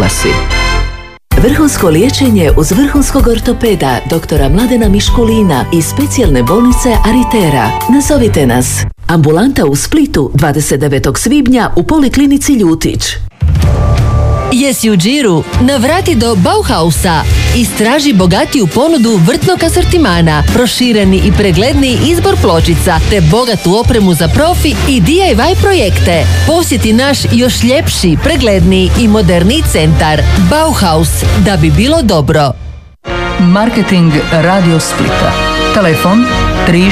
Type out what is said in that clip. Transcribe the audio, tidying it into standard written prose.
oglasi. Vrhunsko liječenje uz vrhunskog ortopeda doktora Mladena Miškulina iz specijalne bolnice Aritera. Nazovite nas. Ambulanta u Splitu 29. svibnja u Poliklinici Ljutić. Jesi u džiru? Navrati do Bauhausa. Istraži bogatiju ponudu vrtnog asortimana, prošireni i pregledni izbor pločica, te bogatu opremu za profi i DIY projekte. Posjeti naš još ljepši, pregledniji i moderniji centar. Bauhaus, da bi bilo dobro. Marketing Radio Splita. Telefon 36